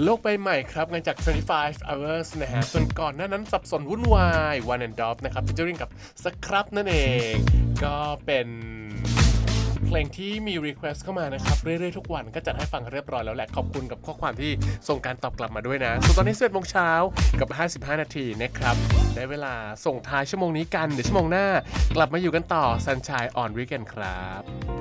โลกใบใหม่ครับงานจาก 25 hours นะฮะส่วนก่อนหน้านั้นสับสนวุ่นวาย One and Dove นะครับฟีเจอริ่งกับสครับนั่นเองก็เป็นเพลงที่มี request เข้ามานะครับเรื่อยๆทุกวันก็จัดให้ฟังเรียบร้อยแล้วแหละขอบคุณกับข้อความที่ส่งการตอบกลับมาด้วยนะส่วนตอนนี้11 โมงเช้ากับ55 นาทีนะครับได้เวลาส่งท้ายชั่วโมงนี้กันเดี๋ยวชั่วโมงหน้ากลับมาอยู่กันต่อ Sunshine on Weekend ครับ